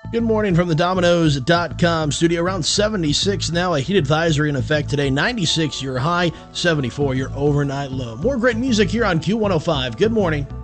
Good morning from the Domino's.com studio. Around 76 now, a heat advisory in effect today. 96 your high, 74 your overnight low. More great music here on Q105. Good morning.